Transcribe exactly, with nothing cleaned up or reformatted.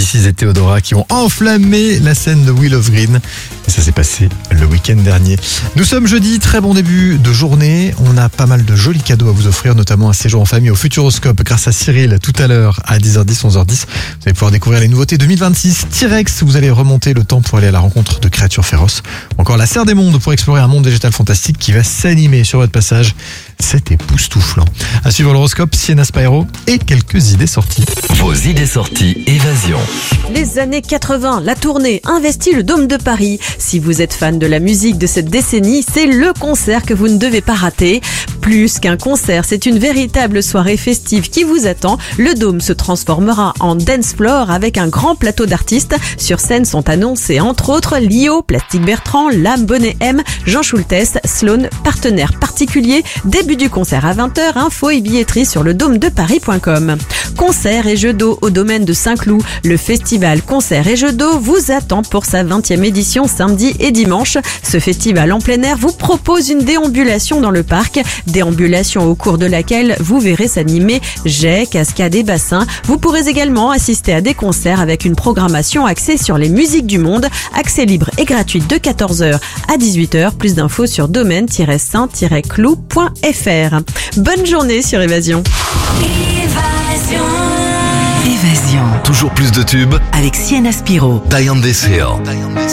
Mathis et Théodora qui ont enflammé la scène de Wheel of Green. Et ça s'est passé le week-end dernier. Nous sommes jeudi, très bon début de journée. On a pas mal de jolis cadeaux à vous offrir, notamment un séjour en famille au Futuroscope grâce à Cyril tout à l'heure à dix heures dix, onze heures dix. Vous allez pouvoir découvrir les nouveautés deux mille vingt-six. T-Rex, vous allez remonter le temps pour aller à la rencontre de créatures féroces. Encore la Serre des Mondes pour explorer un monde végétal fantastique qui va s'animer sur votre passage. C'est époustouflant. À suivre l'horoscope, Sienna Spyro et quelques idées sorties. Vos idées sorties, évasion. Les années quatre-vingts, la tournée investit le Dôme de Paris. Si vous êtes fan de la musique de cette décennie, c'est le concert que vous ne devez pas rater. Plus qu'un concert, c'est une véritable soirée festive qui vous attend. Le Dôme se transformera en dance floor avec un grand plateau d'artistes. Sur scène sont annoncés entre autres Lio, Plastique Bertrand, Lame Bonnet M, Jean Schultes, Sloan, partenaire particulier. Début du concert à vingt heures, info et billetterie sur le dôme de paris point com. Concert et jeux d'eau au domaine de Saint-Cloud. Le festival Concert et jeux d'eau vous attend pour sa vingtième édition samedi et dimanche. Ce festival en plein air vous propose une déambulation dans le parc. Déambulation au cours de laquelle vous verrez s'animer jets, cascades et bassins. Vous pourrez également assister à des concerts avec une programmation axée sur les musiques du monde. Accès libre et gratuit de quatorze heures à dix-huit heures. Plus d'infos sur domaine tiret saint tiret clou point f r. Bonne journée sur Évasion. Évasion. Évasion. Toujours plus de tubes Avec Sienna Spyro. Diane Deseo.